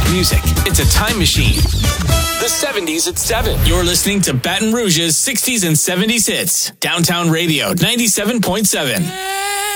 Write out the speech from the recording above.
music. It's a time machine. The 70s at 7. You're listening to Baton Rouge's 60s and 70s hits. Downtown Radio 97.7.